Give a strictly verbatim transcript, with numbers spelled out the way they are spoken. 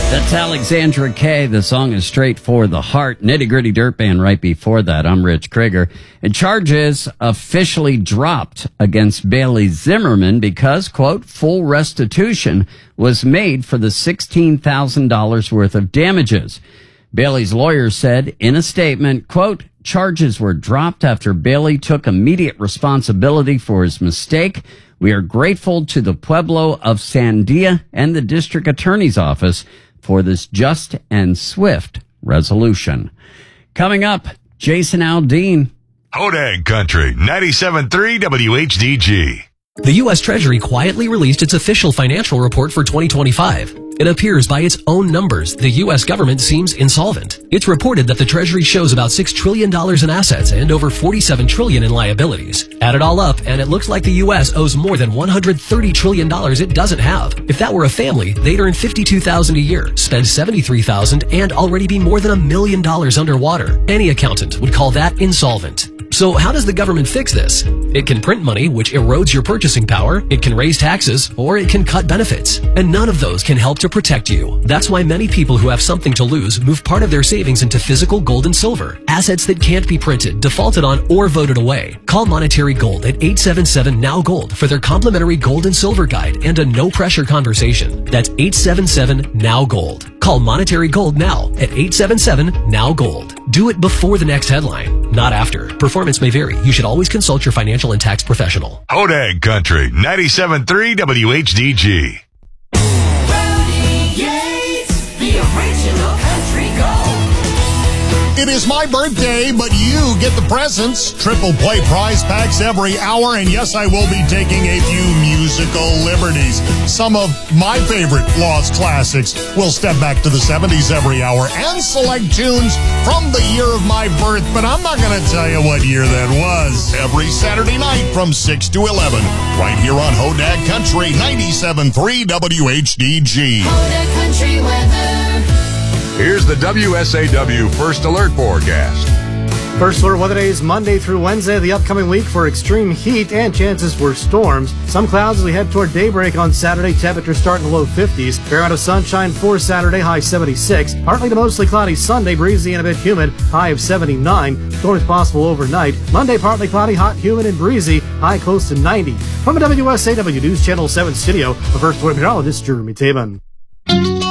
That's Alexandra Kay. The song is Straight for the Heart. Nitty Gritty Dirt Band right before that. I'm Rich Krieger. And charges officially dropped against Bailey Zimmerman because, quote, full restitution was made for the sixteen thousand dollars worth of damages. Bailey's lawyer said in a statement, quote, charges were dropped after Bailey took immediate responsibility for his mistake. We are grateful to the Pueblo of Sandia and the district attorney's office for this just and swift resolution. Coming up, Jason Aldean. Hodag Country, ninety-seven point three W H D G. The U S Treasury quietly released its official financial report for twenty twenty-five. It appears by its own numbers, the U S government seems insolvent. It's reported that the Treasury shows about six trillion dollars in assets and over forty-seven trillion dollars in liabilities. Add it all up, and it looks like the U S owes more than one hundred thirty trillion dollars it doesn't have. If that were a family, they'd earn fifty-two thousand dollars a year, spend seventy-three thousand dollars, and already be more than a million dollars underwater. Any accountant would call that insolvent. So how does the government fix this? It can print money, which erodes your purchasing power. It can raise taxes, or it can cut benefits. And none of those can help to protect you. That's why many people who have something to lose move part of their savings into physical gold and silver. Assets that can't be printed, defaulted on, or voted away. Call Monetary Gold at eight seven seven N O W Gold for their complimentary gold and silver guide and a no-pressure conversation. That's eight seven seven N O W Gold. Call Monetary Gold now at eight seven seven N O W Gold. Do it before the next headline, not after. Performance may vary. You should always consult your financial and tax professional. Hodag Country, ninety-seven point three W H D G. Brody Yates, the original country gold. It is my birthday, but you get the presents. Triple play prize packs every hour, and yes, I will be taking a few musical liberties. Some of my favorite lost classics. We'll step back to the seventies every hour and select tunes from the year of my birth, but I'm not going to tell you what year that was. Every Saturday night from six to eleven, right here on Hodag Country, ninety-seven point three W H D G. Hodag Country weather. Here's the W S A W First Alert forecast. First alert weather days Monday through Wednesday of the upcoming week for extreme heat and chances for storms. Some clouds as we head toward daybreak on Saturday. Temperatures start in the low fifties. Fair amount of sunshine for Saturday, high seventy-six. Partly to mostly cloudy Sunday, breezy and a bit humid, high of seventy-nine. Storms possible overnight. Monday, partly cloudy, hot, humid, and breezy, high close to ninety. From the W S A W News Channel seven studio, the First Alert meteorologist Jeremy Taban.